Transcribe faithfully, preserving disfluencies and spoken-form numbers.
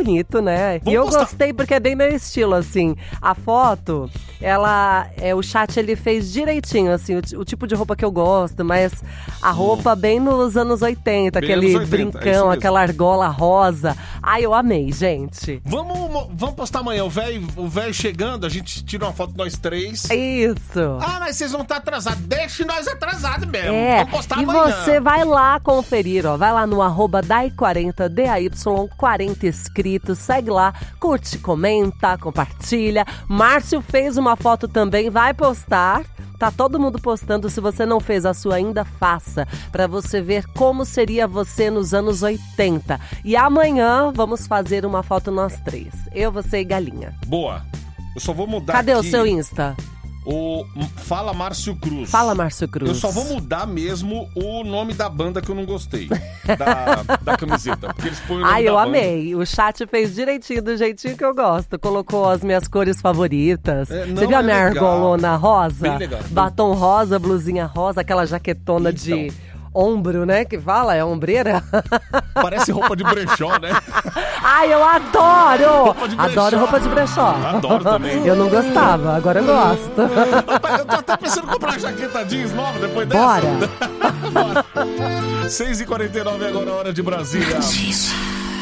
bonito, né? Vamos e eu postar. gostei porque é bem meu estilo, assim. A foto, ela, é, o chat ele fez direitinho, assim, o, o tipo de roupa que eu gosto, mas a roupa bem nos anos oitenta, Bem aquele anos oitenta, é isso brincão, mesmo. aquela argola rosa. Ai, eu amei, gente. Vamos, vamos postar amanhã. O velho o velho chegando, a gente tira uma foto nós três. Isso. Ah, mas vocês vão estar atrasados. Deixe nós atrasados mesmo. É, Vamos postar e amanhã. você vai lá conferir, ó, vai lá no arroba dai quarenta, D A Y quarenta inscritos, segue lá, curte, comenta, compartilha. Márcio fez uma foto também, vai postar. Tá todo mundo postando, se você não fez a sua ainda, faça, pra você ver como seria você nos anos oitenta. E amanhã vamos fazer uma foto nós três, eu, você e Galinha. Boa. Eu só vou mudar Cadê aqui o seu Insta? o Fala Márcio Cruz. Fala, Márcio Cruz. Eu só vou mudar mesmo o nome da banda que eu não gostei. Da, da camiseta. Porque eles põem o nome Ai, da eu banda. amei. O chat fez direitinho, do jeitinho que eu gosto. Colocou as minhas cores favoritas. É, não, Você viu a é minha legal. argolona rosa? Bem legal. Batom rosa, blusinha rosa, aquela jaquetona Então. de ombro, né? Que fala? É ombreira? Parece roupa de brechó, né? Ai, eu adoro! Roupa de brechó. Adoro roupa de brechó. Adoro também. Eu não gostava, agora eu gosto. Rapaz, eu tô até pensando em comprar jaqueta jeans nova depois dessa. Bora! Bora. seis e quarenta e nove agora, hora de Brasília.